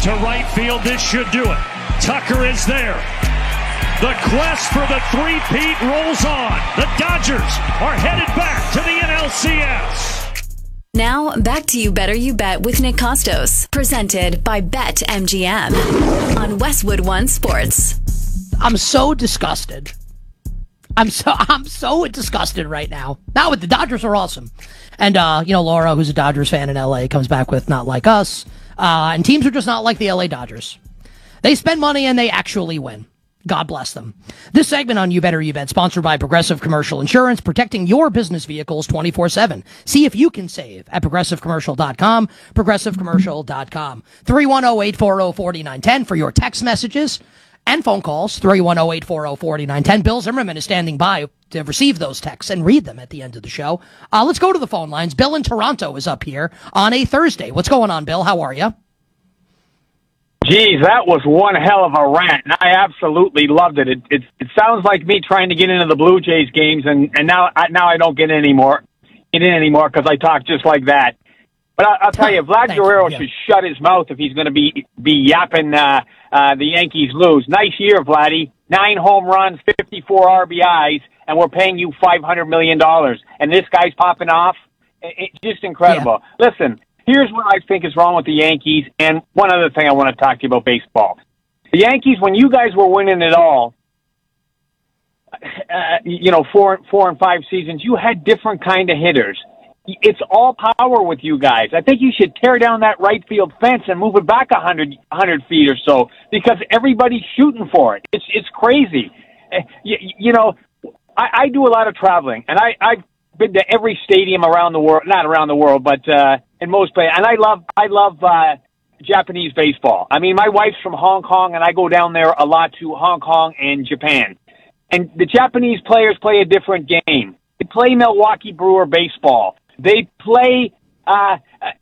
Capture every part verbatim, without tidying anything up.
to right field. This should do it. Tucker is there. The quest for the three-peat rolls on. The Dodgers are headed back to the N L C S. Now, back to You Better You Bet with Nick Costos, presented by BetMGM on Westwood One Sports. I'm so disgusted. I'm so I'm so disgusted right now. Now, with the Dodgers are awesome. And, uh, you know, Laura, who's a Dodgers fan in L A, comes back with not like us. Uh, and teams are just not like the L A Dodgers. They spend money and they actually win. God bless them. This segment on You Better You Bet, sponsored by Progressive Commercial Insurance, protecting your business vehicles twenty-four seven. See if you can save at progressive commercial dot com, progressive commercial dot com. three one zero, eight four zero, four nine one zero for your text messages and phone calls, three one zero, eight four zero, four nine one zero. Bill Zimmerman is standing by to receive those texts and read them at the end of the show. Uh, let's go to the phone lines. Bill in Toronto is up here on a Thursday. What's going on, Bill? How are you? Geez, that was one hell of a rant. And I absolutely loved it. It, it. it sounds like me trying to get into the Blue Jays games, and, and now, I, now I don't get in anymore, get in anymore because I talk just like that. But I, I'll tell you, Vlad Guerrero you. should shut his mouth if he's going to be be yapping uh, uh, the Yankees lose. Nice year, Vladdy. Nine home runs, fifty-four R B Is, and we're paying you five hundred million dollars. And this guy's popping off. It, it's just incredible. Yeah. Listen. Here's what I think is wrong with the Yankees, and one other thing I want to talk to you about baseball. The Yankees, when you guys were winning it all, uh, you know, four, four and five seasons, you had different kind of hitters. It's all power with you guys. I think you should tear down that right field fence and move it back a hundred, hundred feet or so, because everybody's shooting for it. It's it's crazy. Uh, you, you know, I, I do a lot of traveling, and I, I've been to every stadium around the world, not around the world, but uh, in most places. And I love, I love uh, Japanese baseball. I mean, my wife's from Hong Kong, and I go down there a lot to Hong Kong and Japan. And the Japanese players play a different game. They play Milwaukee Brewer baseball. They play, uh,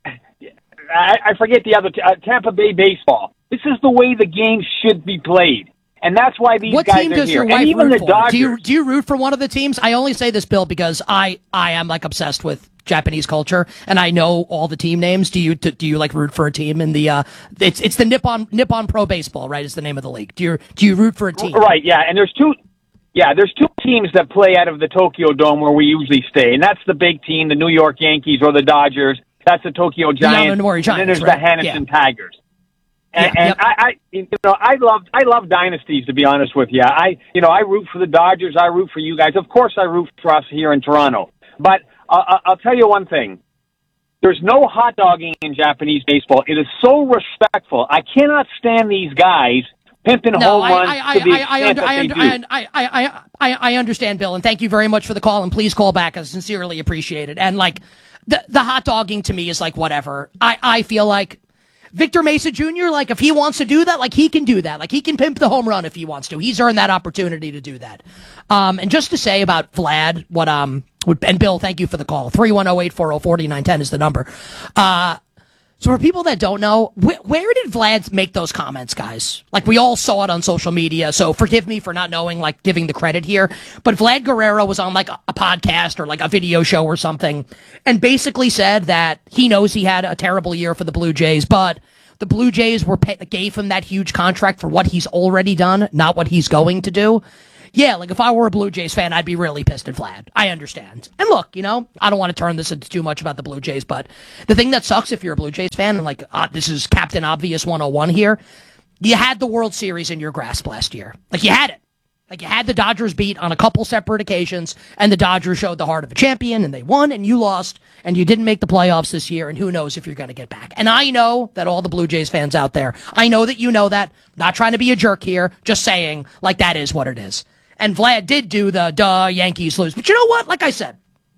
I, I forget the other, uh, Tampa Bay baseball. This is the way the game should be played. And that's why these what guys team are does here. Your wife and even root the for? Dodgers. Do you, do you root for one of the teams? I only say this, Bill, because I, I am like obsessed with Japanese culture and I know all the team names. Do you do, do you like root for a team in the uh it's it's the Nippon Nippon Pro Baseball, right? Is the name of the league. Do you do you root for a team? Right, yeah. And there's two yeah, there's two teams that play out of the Tokyo Dome where we usually stay. And that's the big team, the New York Yankees or the Dodgers. That's the Tokyo Giants. The Giants, and then there's right? the Hannesson yeah. Tigers. And, yeah, and yep. I, I, you know, I love, I love dynasties, to be honest with you. I, you know, I root for the Dodgers. I root for you guys. Of course, I root for us here in Toronto. But uh, I'll tell you one thing: there's no hot dogging in Japanese baseball. It is so respectful. I cannot stand these guys pimping no, home runs I, I, to the I, extent I, that I, they do. I, I, I, I understand, Bill, and thank you very much for the call. And please call back. I sincerely appreciate it. And like the the hot dogging to me is like whatever. I, I feel like Victor Mesa Junior, like, if he wants to do that, like, he can do that. Like, he can pimp the home run if he wants to. He's earned that opportunity to do that. Um, and just to say about Vlad, what, um, and Bill, thank you for the call. three one zero, eight four zero, four nine one zero is the number. Uh, so for people that don't know, wh- where did Vlad make those comments, guys? Like, we all saw it on social media, so forgive me for not knowing, like, giving the credit here. But Vlad Guerrero was on, like, a, a podcast or, like, a video show or something, and basically said that he knows he had a terrible year for the Blue Jays, but the Blue Jays were pay- gave him that huge contract for what he's already done, not what he's going to do. Yeah, like, if I were a Blue Jays fan, I'd be really pissed at Vlad. I understand. And look, you know, I don't want to turn this into too much about the Blue Jays, but the thing that sucks if you're a Blue Jays fan, and like, uh, this is Captain Obvious one oh one here, you had the World Series in your grasp last year. Like, you had it. Like, you had the Dodgers beat on a couple separate occasions, and the Dodgers showed the heart of a champion, and they won, and you lost, and you didn't make the playoffs this year, and who knows if you're going to get back. And I know that all the Blue Jays fans out there, I know that you know that. Not trying to be a jerk here, just saying, like, that is what it is. And Vlad did do the, duh, Yankees lose. But you know what? Like I said,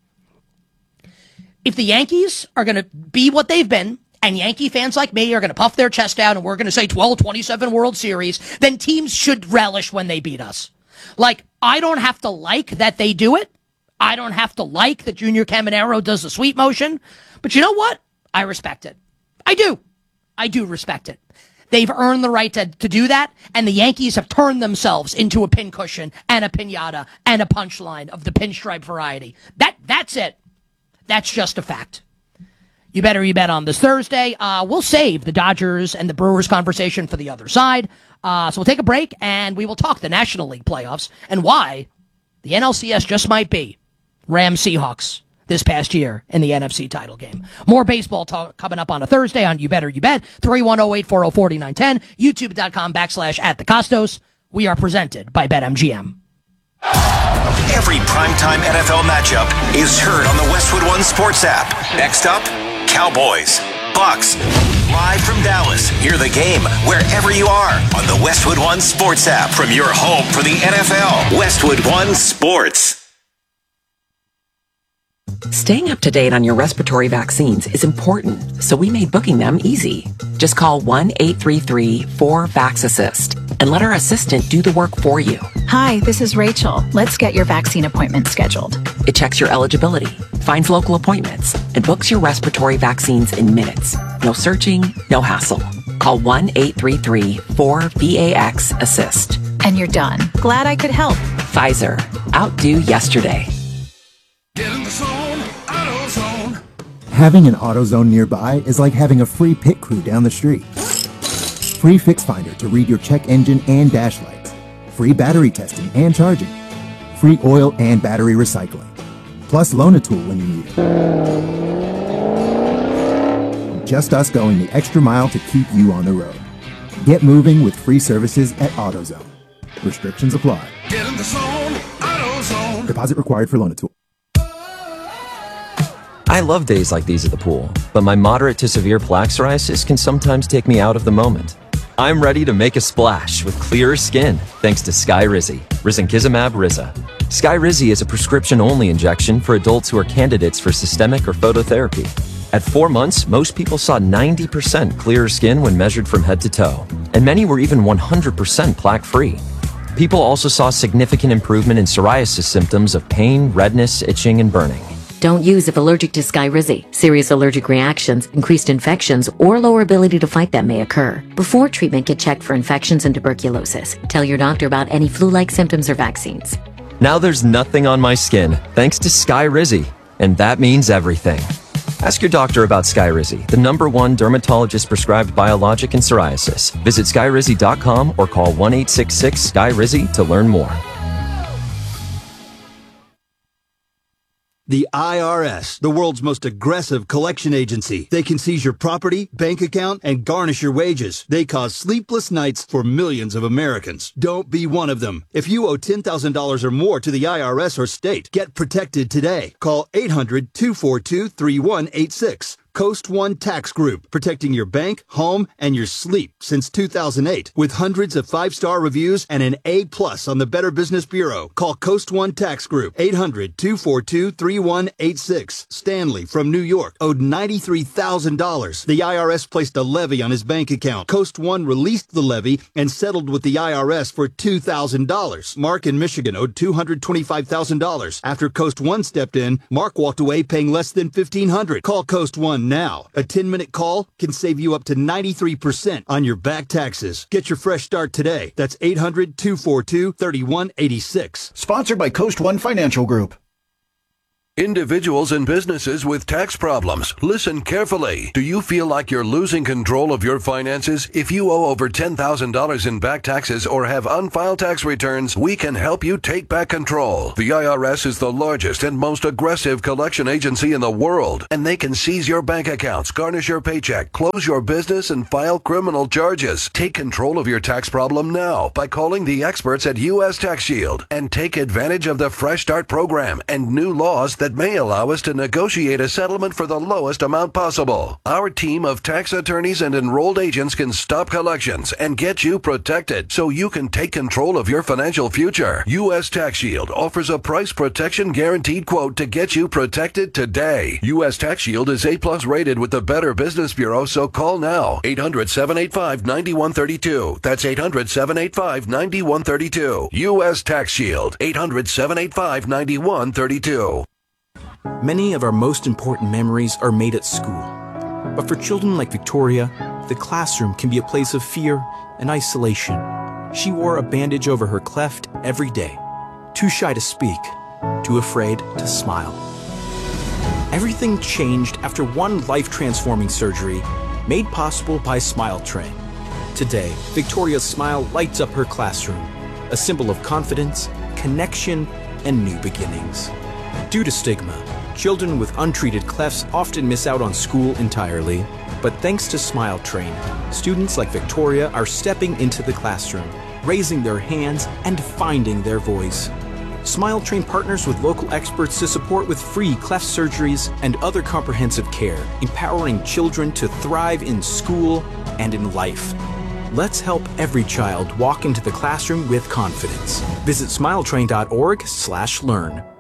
if the Yankees are going to be what they've been, and Yankee fans like me are going to puff their chest out, and we're going to say twelve, twenty-seven World Series, then teams should relish when they beat us. Like, I don't have to like that they do it. I don't have to like that Junior Caminero does the sweep motion. But you know what? I respect it. I do. I do respect it. They've earned the right to, to do that, and the Yankees have turned themselves into a pincushion and a piñata and a punchline of the pinstripe variety. That That's it. That's just a fact. You Better You Bet on this Thursday. Uh, we'll save the Dodgers and the Brewers conversation for the other side. Uh, so we'll take a break, and we will talk the National League playoffs and why the N L C S just might be Rams Seahawks this past year in the N F C title game. More baseball talk coming up on a Thursday on You Better You Bet. three one zero, eight four zero, four nine one zero. YouTube.com backslash at the Costos. We are presented by BetMGM. Every primetime N F L matchup is heard on the Westwood One Sports app. Next up, Cowboys, Bucks. Live from Dallas, hear the game wherever you are on the Westwood One Sports app from your home for the N F L. Westwood One Sports. Staying up to date on your respiratory vaccines is important, so we made booking them easy. Just call one eight three three, four, VAX assist and let our assistant do the work for you. Hi, this is Rachel. Let's get your vaccine appointment scheduled. It checks your eligibility, finds local appointments, and books your respiratory vaccines in minutes. No searching, no hassle. Call one eight three three, four, VAX assist. And you're done. Glad I could help. Pfizer. Outdo yesterday. Get in the zone, AutoZone. Having an AutoZone nearby is like having a free pit crew down the street. Free Fix Finder to read your check engine and dash lights. Free battery testing and charging. Free oil and battery recycling. Plus Loan-A-Tool when you need it. Just us going the extra mile to keep you on the road. Get moving with free services at AutoZone. Restrictions apply. Get in the zone, AutoZone. Deposit required for Loan-A-Tool. I love days like these at the pool, but my moderate to severe plaque psoriasis can sometimes take me out of the moment. I'm ready to make a splash with clearer skin thanks to Skyrizi, Risankizumab Riza. Skyrizi is a prescription-only injection for adults who are candidates for systemic or phototherapy. At four months, most people saw ninety percent clearer skin when measured from head to toe, and many were even one hundred percent plaque-free. People also saw significant improvement in psoriasis symptoms of pain, redness, itching, and burning. Don't use if allergic to Skyrizi. Serious allergic reactions, increased infections, or lower ability to fight them may occur. Before treatment, get checked for infections and tuberculosis. Tell your doctor about any flu-like symptoms or vaccines. Now there's nothing on my skin, thanks to Skyrizi, and that means everything. Ask your doctor about Skyrizi, the number one dermatologist-prescribed biologic in psoriasis. Visit skyrizi dot com or call one eight six six, S K Y R I Z I to learn more. The I R S, the world's most aggressive collection agency. They can seize your property, bank account, and garnish your wages. They cause sleepless nights for millions of Americans. Don't be one of them. If you owe ten thousand dollars or more to the I R S or state, get protected today. Call eight hundred, two four two, three one eight six. Coast One Tax Group, protecting your bank, home, and your sleep since two thousand eight. With hundreds of five-star reviews and an A plus on the Better Business Bureau. Call Coast One Tax Group, eight hundred, two four two, three one eight six. Stanley from New York owed ninety-three thousand dollars. The I R S placed a levy on his bank account. Coast One released the levy and settled with the I R S for two thousand dollars. Mark in Michigan owed two hundred twenty-five thousand dollars. After Coast One stepped in, Mark walked away paying less than fifteen hundred dollars. Call Coast One now. A ten-minute call can save you up to ninety-three percent on your back taxes. Get your fresh start today. That's eight hundred, two four two, three one eight six. Sponsored by Coast One Financial Group. Individuals and businesses with tax problems, listen carefully. Do you feel like you're losing control of your finances? If you owe over ten thousand dollars in back taxes or have unfiled tax returns, we can help you take back control. The I R S is the largest and most aggressive collection agency in the world, and they can seize your bank accounts, garnish your paycheck, close your business, and file criminal charges. Take control of your tax problem now by calling the experts at U S Tax Shield and take advantage of the Fresh Start program and new laws that that may allow us to negotiate a settlement for the lowest amount possible. Our team of tax attorneys and enrolled agents can stop collections and get you protected so you can take control of your financial future. U S Tax Shield offers a price protection guaranteed quote to get you protected today. U S Tax Shield is A plus rated with the Better Business Bureau, so call now. eight hundred, seven eight five, nine one three two. That's eight hundred, seven eight five, nine one three two. U S Tax Shield. eight hundred, seven eight five, nine one three two. Many of our most important memories are made at school. But for children like Victoria, the classroom can be a place of fear and isolation. She wore a bandage over her cleft every day, too shy to speak, too afraid to smile. Everything changed after one life-transforming surgery made possible by Smile Train. Today, Victoria's smile lights up her classroom, a symbol of confidence, connection, and new beginnings. Due to stigma, children with untreated clefts often miss out on school entirely, but thanks to Smile Train, students like Victoria are stepping into the classroom, raising their hands, and finding their voice. Smile Train partners with local experts to support with free cleft surgeries and other comprehensive care, empowering children to thrive in school and in life. Let's help every child walk into the classroom with confidence. Visit smiletrain dot org slash learn.